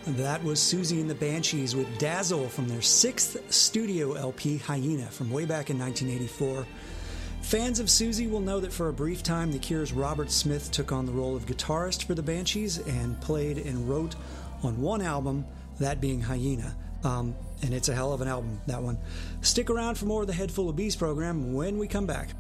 That was Siouxsie and the Banshees with Dazzle from their 6th studio LP, Hyena, from way back in 1984. Fans of Siouxsie will know that for a brief time, The Cure's Robert Smith took on the role of guitarist for the Banshees and played and wrote on one album, that being Hyena. And it's a hell of an album, that one. Stick around for more of the Head Full of Bees program when we come back.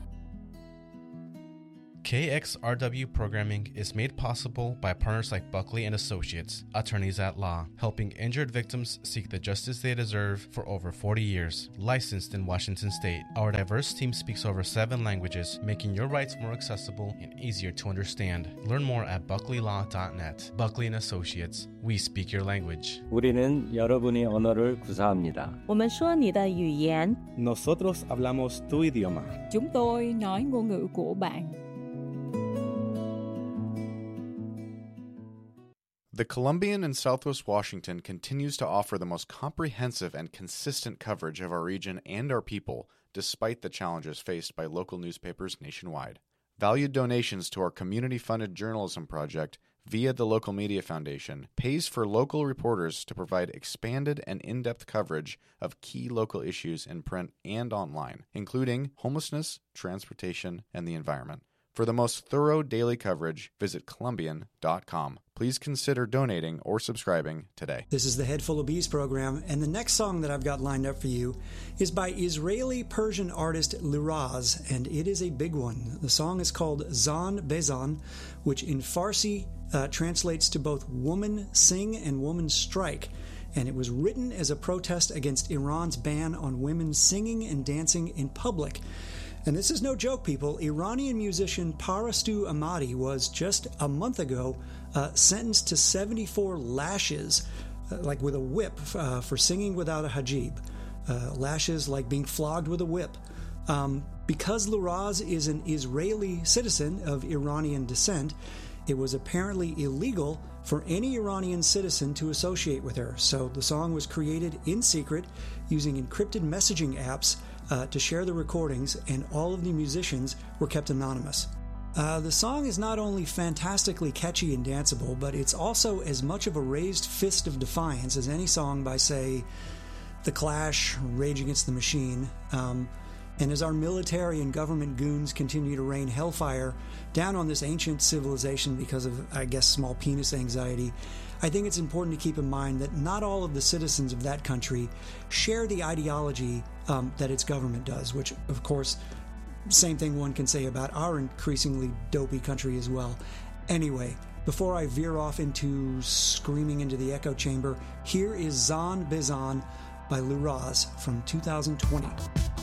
KXRW programming is made possible by partners like Buckley & Associates, attorneys at law, helping injured victims seek the justice they deserve for over 40 years. Licensed in Washington State, our diverse team speaks over 7 languages, making your rights more accessible and easier to understand. Learn more at buckleylaw.net. Buckley & Associates, we speak your language. 우리는 여러분의 언어를 구사합니다. 我们说你的语言. Nosotros hablamos tu idioma. Chúng tôi nói ngôn ngữ của bạn. The Columbian in Southwest Washington continues to offer the most comprehensive and consistent coverage of our region and our people, despite the challenges faced by local newspapers nationwide. Valued donations to our community-funded journalism project via the Local Media Foundation pays for local reporters to provide expanded and in-depth coverage of key local issues in print and online, including homelessness, transportation, and the environment. For the most thorough daily coverage, visit Columbian.com. Please consider donating or subscribing today. This is the Head Full of Bees program, and the next song that I've got lined up for you is by Israeli-Persian artist Liraz, and it is a big one. The song is called Zan Bezan, which in Farsi translates to both woman sing and woman strike, and it was written as a protest against Iran's ban on women singing and dancing in public. And this is no joke, people. Iranian musician Parastu Ahmadi was just a month ago sentenced to 74 lashes, like with a whip, for singing without a hijab. Lashes like being flogged with a whip. Because Liraz is an Israeli citizen of Iranian descent, it was apparently illegal for any Iranian citizen to associate with her. So the song was created in secret using encrypted messaging apps to share the recordings, and all of the musicians were kept anonymous. The song is not only fantastically catchy and danceable, but it's also as much of a raised fist of defiance as any song by, say, The Clash, Rage Against the Machine. And as our military and government goons continue to rain hellfire down on this ancient civilization because of, I guess, small penis anxiety, I think it's important to keep in mind that not all of the citizens of that country share the ideology that its government does, which, of course, same thing one can say about our increasingly dopey country as well. Anyway, before I veer off into screaming into the echo chamber, here is Zan Bezan by Liraz from 2020.